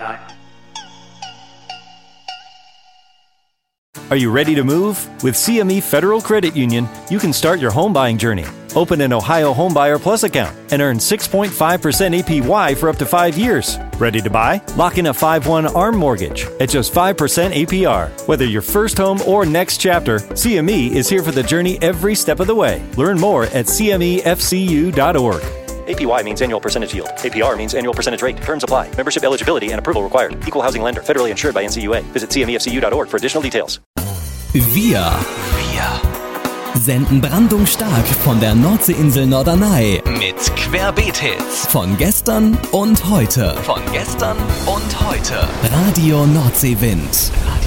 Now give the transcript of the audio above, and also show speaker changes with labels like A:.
A: time.
B: Are you ready to move? With CME Federal Credit Union, you can start your home buying journey. Open an Ohio Homebuyer Plus account and earn 6.5% APY for up to 5 years. Ready to buy? Lock in a 5/1 ARM mortgage at just 5% APR. Whether your first home or next chapter, CME is here for the journey every step of the way. Learn more at cmefcu.org. APY means annual percentage yield. APR means annual percentage rate. Terms apply. Membership eligibility and approval required. Equal housing lender. Federally insured by NCUA. Visit cmefcu.org for additional details.
C: Wir senden brandungsstark von der Nordseeinsel Norderney mit Querbeet-Hits von gestern und heute. Radio Nordseewind.